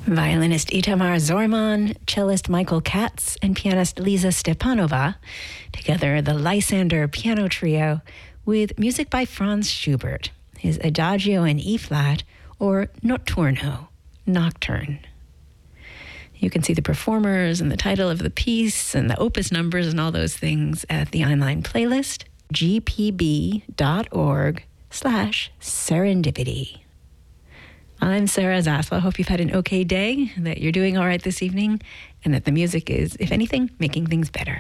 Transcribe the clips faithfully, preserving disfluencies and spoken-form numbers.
Violinist Itamar Zorman, cellist Michael Katz, and pianist Lisa Stepanova, together the Lysander Piano Trio, with music by Franz Schubert, his Adagio in E-flat, or Notturno, Nocturne. You can see the performers and the title of the piece and the opus numbers and all those things at the online playlist, gpb.org slash serendipity. I'm Sarah Zaslow. Hope you've had an okay day, that you're doing all right this evening, and that the music is, if anything, making things better.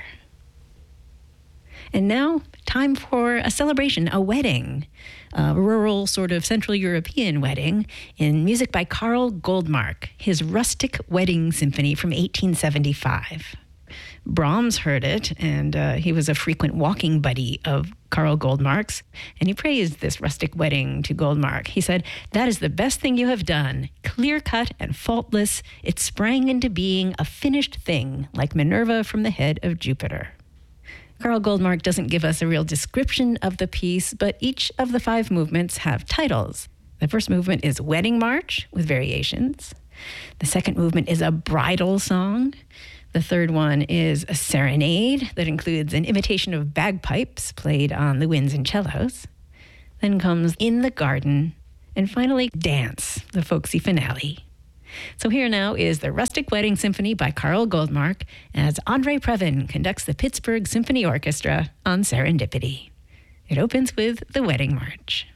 And now, time for a celebration, a wedding, a rural sort of Central European wedding in music by Karl Goldmark, his Rustic Wedding Symphony from eighteen seventy-five. Brahms heard it, and uh, he was a frequent walking buddy of Karl Goldmark's, and he praised this rustic wedding to Goldmark. He said, "That is the best thing you have done. Clear-cut and faultless, it sprang into being a finished thing, like Minerva from the head of Jupiter." Karl Goldmark doesn't give us a real description of the piece, but each of the five movements have titles. The first movement is Wedding March with variations. The second movement is a bridal song. The third one is a serenade that includes an imitation of bagpipes played on the winds and cellos. Then comes In the Garden, and finally Dance, the folksy finale. So here now is the Rustic Wedding Symphony by Karl Goldmark as Andre Previn conducts the Pittsburgh Symphony Orchestra on Serendipity. It opens with the Wedding March.